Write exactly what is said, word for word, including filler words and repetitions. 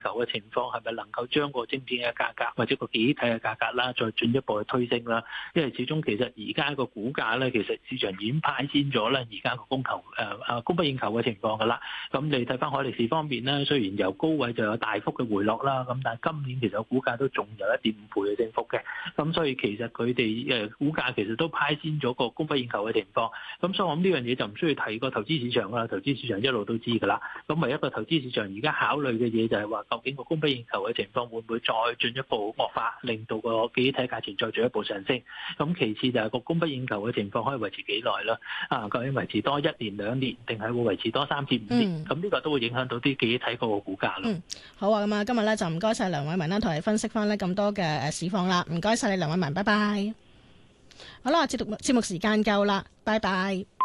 求嘅情況係咪能夠將個晶片嘅價格或者個記憶體嘅價格啦，再進一步去推升啦？因為始終其實而家個股價咧，其實市場已經派先咗咧，而家個供求誒誒供不應求嘅情況㗎啦。咁你睇翻海力士方面咧，雖然由高位就有大幅嘅回落啦，咁但係今年其實股價都仲有一點五倍嘅升幅嘅。咁所以其實佢哋誒股價其實都派先咗個供不應求嘅情況。咁所以我諗呢樣嘢就唔需要提個投資市場啦，投資市場一路都知㗎啦。咁唯一個投資市場而家考慮嘅嘢就係話，究竟個供不應求嘅情況會唔會再進一步惡化，令到個記憶體價錢再進一步上升？咁其次就係個供不應求嘅情況可以維持幾耐啦？啊，究竟維持多一年兩年，定係會維持多三至五年？咁呢、嗯、個都會影響到啲記憶體嗰個股價咯。 嗯，好啊，咁啊，今日咧就唔該晒梁偉文啦，同你分析翻呢咁多嘅誒市況啦。唔該晒你，梁偉文，拜拜。好啦，節目節目時間夠啦，拜拜。